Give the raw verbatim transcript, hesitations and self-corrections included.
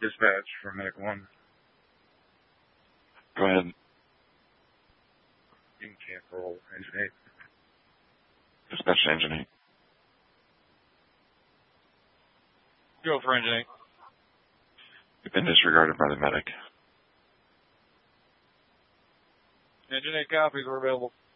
Dispatch for Medic one. Go ahead. In camp roll, Engine eight. Dispatch to Engine eight. Go for Engine eight. You've been disregarded by the medic. Engine eight copies, we're available.